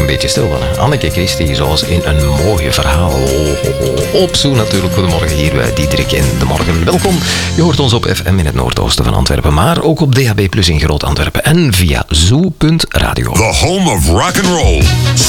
een beetje stil van. Hè? Anneke Christie, zoals in een mooi verhaal. Op Zoo natuurlijk. Goedemorgen hier bij Diederik in de Morgen. Welkom. Je hoort ons op FM in het noordoosten van Antwerpen, maar ook op DHB Plus in Groot Antwerpen en via zoo.radio. The home of rock and roll.